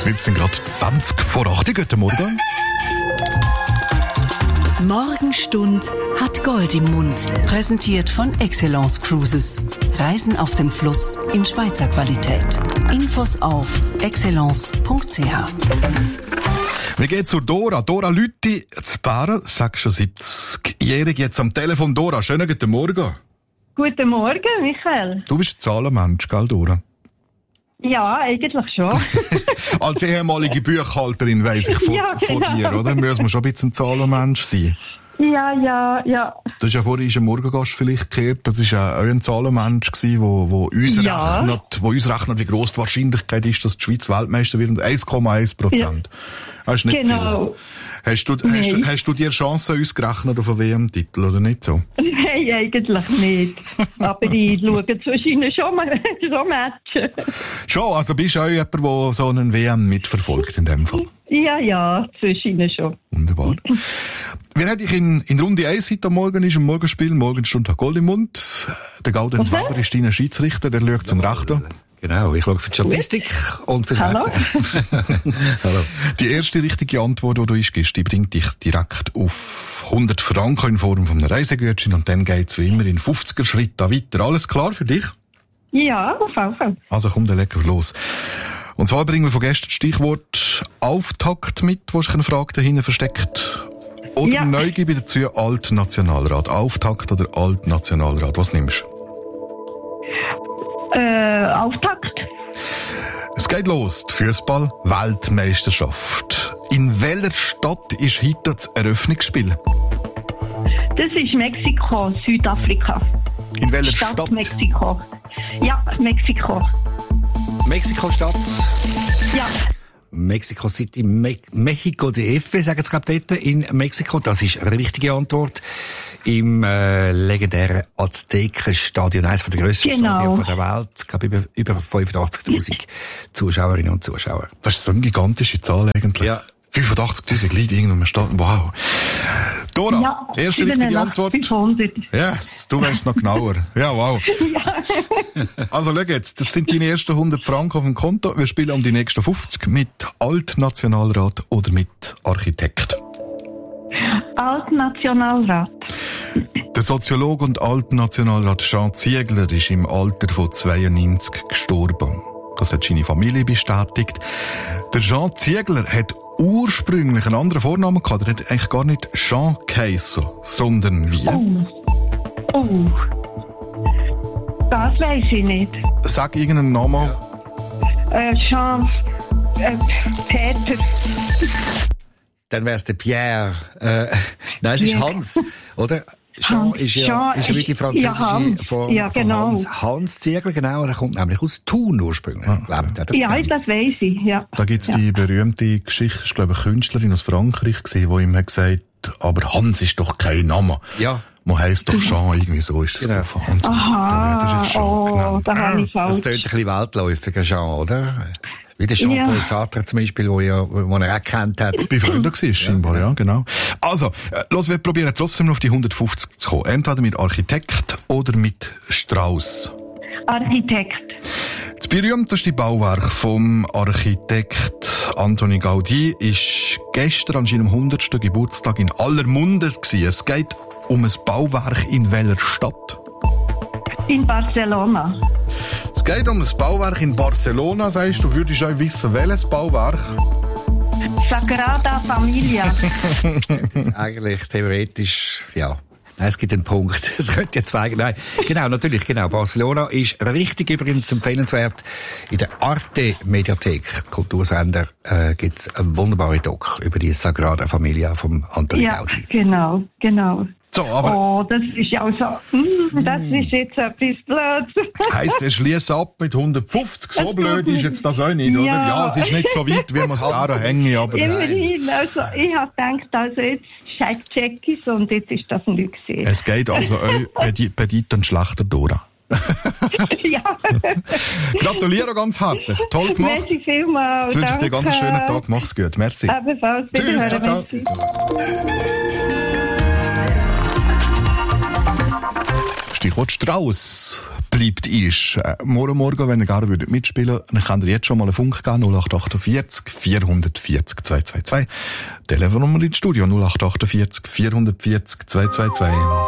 Jetzt sind gerade 20 vor 8. Guten Morgen. Morgenstund hat Gold im Mund. Präsentiert von Excellence Cruises. Reisen auf dem Fluss in Schweizer Qualität. Infos auf excellence.ch. Wir gehen zu Dora. Dora Lütti zu Bären, 76-jährig, jetzt am Telefon. Dora, schönen guten Morgen. Guten Morgen, Michael. Du bist ein Zahlenmensch, gell, Dora? Ja, eigentlich schon. Als ehemalige Buchhalterin weiss ich von dir, oder? Müssen wir schon ein bisschen ein Zahlenmensch sein? Ja. Das ist ja vorhin ein Morgengast vielleicht gehört. Das ist ja auch ein Zahlenmensch gewesen, wo uns rechnet, wie gross die Wahrscheinlichkeit ist, dass die Schweiz Weltmeister wird. 1,1%. Ja. Das ist nicht viel. Hast du dir Chancen ausgerechnet auf einen WM-Titel, oder nicht so? Nein, eigentlich nicht. Aber ich schaue zwischen schon Matchen. Schon? Also bist du auch jemand, der so einen WM mitverfolgt in dem Fall? Ja, zwischen schon. Wunderbar. Wir haben dich in Runde 1 heute Morgen ist im Morgenspiel, Morgenstund hat Gold im Mund. Der Gaudenz Weber ist dein Schiedsrichter, der schaut zum Rechten. Genau, ich schaue für die Statistik und fürs Hallo. Hallo. Die erste richtige Antwort, die du uns gibst, die bringt dich direkt auf 100 Franken in Form von einem Reisegutschein und dann geht's wie immer in 50er Schritten weiter. Alles klar für dich? Ja, auf jeden Fall. Also komm, dann legen wir los. Und zwar bringen wir von gestern das Stichwort Auftakt mit, wo sich eine Frage dahinter versteckt. Oder Neugier dazu Altnationalrat. Auftakt oder Altnationalrat? Was nimmst du? Auftakt. Es geht los, die Fußball-Weltmeisterschaft. In welcher Stadt ist heute das Eröffnungsspiel? Das ist Mexiko, Südafrika. In welcher Stadt? Mexiko. Ja, Mexiko. Mexiko-Stadt. Ja. Mexico City, Mexico DF, sagen sie gerade dort, in Mexiko. Das ist eine richtige Antwort. Im legendären Aztekenstadion, eines der grössten Stadien der Welt. Ich glaube, über 85.000 Zuschauerinnen und Zuschauer. Das ist so eine gigantische Zahl eigentlich. Ja. 85.000 Leute irgendwo im Stadion. Wow. Dora, erste richtige Antwort. 500. Ja, du wärst noch genauer. Ja, wow. Ja. Also, schau jetzt, das sind deine ersten 100 Franken auf dem Konto. Wir spielen um die nächsten 50 mit Altnationalrat oder mit Architekt. Altnationalrat. Der Soziologe und Altnationalrat Jean Ziegler ist im Alter von 92 gestorben. Das hat seine Familie bestätigt. Der Jean Ziegler hat ursprünglich einen anderen Vornamen gehabt. Er hat eigentlich gar nicht Jean geheissen, sondern wie? Oh. Das weiss ich nicht. Sag irgendeinen Namen. Jean... Peter... Dann wär's der Pierre. Nein, es ist Hans, oder? Jean ist ja wie die französische Form von Hans. Hans Ziegler, genau. Er kommt nämlich aus Thun ursprünglich. Das weiss ich, ja. Da gibt's die berühmte Geschichte, ich glaube, eine Künstlerin aus Frankreich gewesen, die ihm hat gesagt, aber Hans ist doch kein Name. Ja. Man heisst doch Jean, irgendwie so ist das. Genau. Hans. Aha, das ist Jean da habe ich falsch. Das tönt ein bisschen weltläufiger, Jean, oder? Wie der Jean-Paul Sartre zum Beispiel, wo er auch kennt hat. Bei Freunden war scheinbar, ja, genau. Also, wir probieren trotzdem auf die 150 zu kommen. Entweder mit Architekt oder mit Strauss. Architekt. Das berühmteste Bauwerk vom Architekt Antoni Gaudí ist gestern an seinem 100. Geburtstag in aller Munde gewesen. Es geht um ein Bauwerk in welcher Stadt? In Barcelona. Es geht um ein Bauwerk in Barcelona, sagst du. Würdest auch wissen, welches Bauwerk? Sagrada Familia. Eigentlich theoretisch, ja. Es gibt einen Punkt. Es könnte jetzt nein. Genau, natürlich, genau. Barcelona ist richtig übrigens empfehlenswert. In der Arte-Mediathek, Kultursender, gibt's eine wunderbare Doc über die Sagrada Familia vom Antoni Gaudí. Genau. So, aber das ist ja auch so, das ist jetzt etwas blöd. Heisst, wir schließen ab mit 150. So blöd ist jetzt das auch nicht, oder? Ja, es ist nicht so weit, wie man es gerne hängen, aber... Immerhin, also ich habe gedacht, also jetzt check ich und jetzt ist das nicht gesehen. Es geht also auch bei dir ein schlechter Dora. Ja. Gratuliere ganz herzlich. Toll gemacht. Merci vielmals. Jetzt wünsche ich dir ganz einen schönen Tag. Mach's gut. Merci. Ebenfalls. Tschüss. Ciao. Stichwort Strauss. bleibt ist. Morgen, wenn ihr gerne mitspielen würdet, dann könnt ihr jetzt schon mal einen Funk geben, 0848 440 222. Telefonnummer ins Studio 0848 440 222.